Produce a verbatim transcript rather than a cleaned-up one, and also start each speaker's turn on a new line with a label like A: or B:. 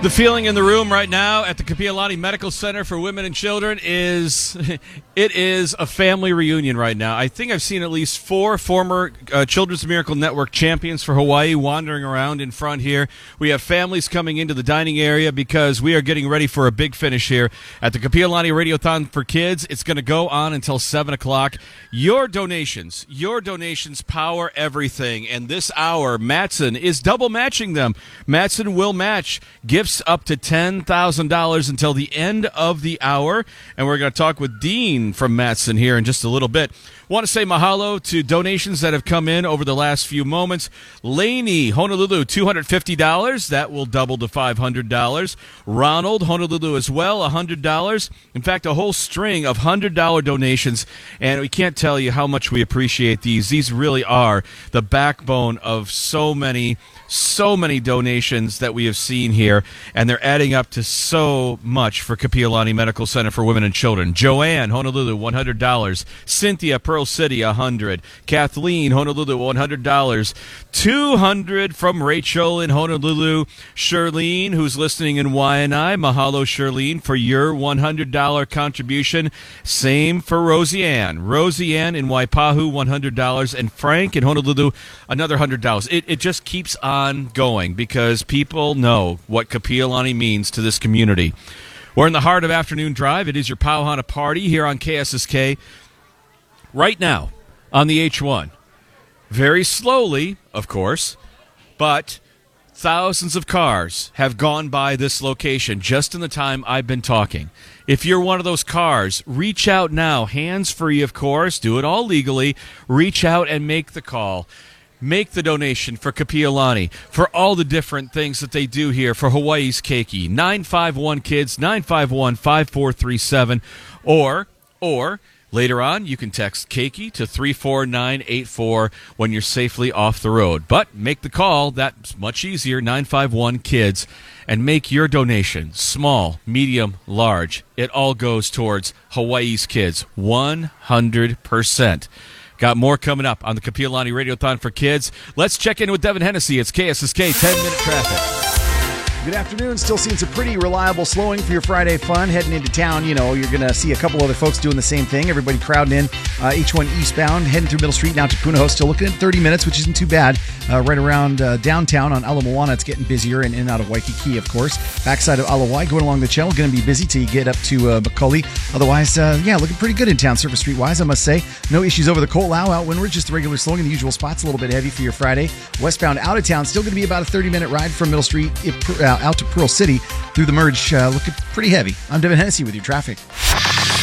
A: The feeling in the room right now at the Kapi'olani Medical Center for Women and Children is it is a family reunion right now. I think I've seen at least four former uh, Children's Miracle Network champions for Hawaii wandering around in front here. We have families coming into the dining area because we are getting ready for a big finish here at the Kapi'olani Radiothon for Kids. It's going to go on until seven o'clock. Your donations, your donations power everything. And this hour, Matson is double matching them. Matson will match gifts up to ten thousand dollars until the end of the hour. And we're going to talk with Dean from Matson here in just a little bit. Want to say mahalo to donations that have come in over the last few moments. Laney, Honolulu, two hundred fifty dollars. That will double to five hundred dollars. Ronald, Honolulu as well, one hundred dollars. In fact, a whole string of one hundred dollars donations. And we can't tell you how much we appreciate these. These really are the backbone of so many, so many donations that we have seen here. And they're adding up to so much for Kapi'olani Medical Center for Women and Children. Joanne, Honolulu, one hundred dollars. Cynthia, Pearl City, one hundred dollars. Kathleen, Honolulu, one hundred dollars. two hundred dollars from Rachel in Honolulu. Charlene, who's listening in Waianae. Mahalo, Charlene, for your one hundred dollars contribution. Same for Roseanne. Roseanne in Waipahu, one hundred dollars. And Frank in Honolulu, another one hundred dollars. It, it just keeps on going because people know what Kapi'olani means to this community. We're in the heart of Afternoon Drive. It is your Pauhana Party here on K S S K. Right now, on the H one, very slowly, of course, but thousands of cars have gone by this location just in the time I've been talking. If you're one of those cars, reach out now, hands-free, of course, do it all legally. Reach out and make the call. Make the donation for Kapi'olani, for all the different things that they do here for Hawaii's Keiki. nine five one kids, nine five one, five four three seven, or, or... later on, you can text Keiki to three four nine eight four when you're safely off the road. But make the call. That's much easier, nine five one kids, and make your donation, small, medium, large. It all goes towards Hawaii's kids, one hundred percent. Got more coming up on the Kapi'olani Radiothon for Kids. Let's check in with Devin Hennessy. It's K S S K ten-minute traffic.
B: Good afternoon. Still seeing some pretty reliable slowing for your Friday fun. Heading into town, you know, you're going to see a couple other folks doing the same thing. Everybody crowding in. Uh, H one eastbound, heading through Middle Street now to Punahou. Still looking at thirty minutes, which isn't too bad. Uh, right around uh, downtown on Ala Moana, it's getting busier, and in and out of Waikiki, of course. Backside of Alawai, going along the channel, going to be busy till you get up to uh, Macaulay. Otherwise, uh, yeah, looking pretty good in town, Surface Street-wise, I must say. No issues over the Ko'olau. Out windward, just the regular slowing in the usual spots. A little bit heavy for your Friday. Westbound out of town, still going to be about a thirty-minute ride from Middle Street uh, out to Pearl City through the merge. Uh, looking pretty heavy. I'm Devin Hennessy with your traffic.